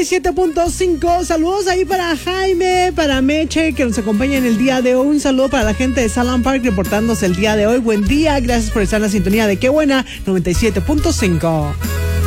97.5. Saludos ahí para Jaime, para Meche, que nos acompaña en el día de hoy. Un saludo para la gente de Salem Park reportándose el día de hoy. Buen día, gracias por estar en la sintonía de Qué Buena 97.5.